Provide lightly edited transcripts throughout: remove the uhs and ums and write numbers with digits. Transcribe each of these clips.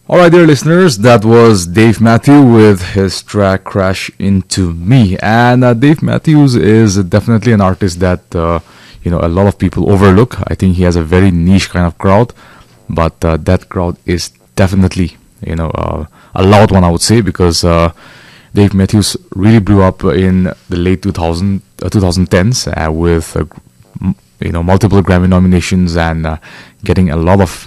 Alright, dear listeners, that was Dave Matthew with his track Crash Into Me. And Dave Matthews is definitely an artist that, a lot of people overlook. I think he has a very niche kind of crowd, but that crowd is definitely, a loud one, I would say, because Dave Matthews really blew up in the late 2010s with, multiple Grammy nominations and getting a lot of,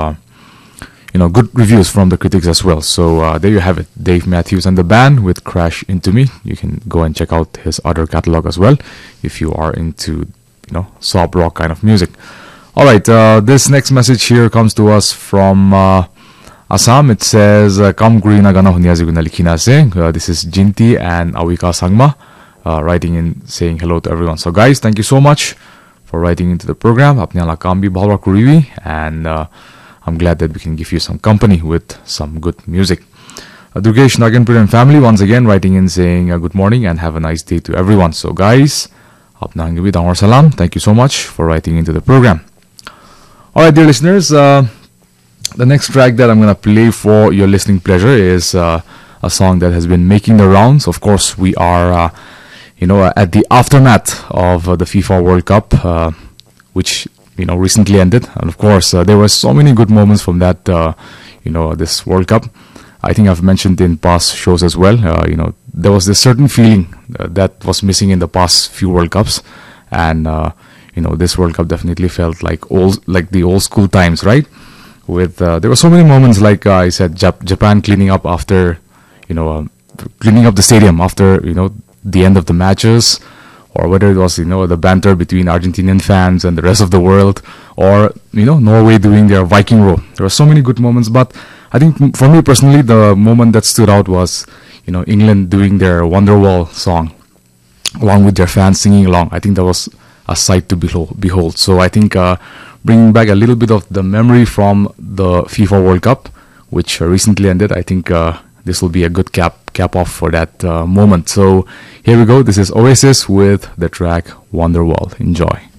good reviews from the critics as well. So there you have it, Dave Matthews and the band with Crash Into Me. You can go and check out his other catalog as well if you are into, soft rock kind of music. Alright, this next message here comes to us from Assam. It says, Kam guri na gana hunia jiguna likhina ase. This is Jinti and Awika Sangma writing in saying hello to everyone. So guys, thank you so much for writing into the program. Apne ala kam bhi bhalwa kuriwi, and I'm glad that we can give you some company with some good music. Durgesh Naganpur and family once again writing in saying good morning and have a nice day to everyone. So guys, apna hangi dawar salam. Thank you so much for writing into the program. Alright, dear listeners, the next track that I'm going to play for your listening pleasure is a song that has been making the rounds. Of course, we are at the aftermath of the FIFA World Cup, which recently ended, and of course there were so many good moments from that this World Cup. I think I've mentioned in past shows as well. There was this certain feeling that was missing in the past few World Cups, and this World Cup definitely felt like the old school times, right? With there were so many moments, like I said, Japan cleaning up after cleaning up the stadium after the end of the matches, or whether it was the banter between Argentinian fans and the rest of the world, or Norway doing their Viking row. There were so many good moments, but I think for me personally, the moment that stood out was England doing their Wonderwall song along with their fans singing along. I think that was a sight to behold. So I think bringing back a little bit of the memory from the FIFA World Cup, which recently ended, I think this will be a good cap off for that moment. So here we go. This is Oasis with the track Wonderwall. Enjoy.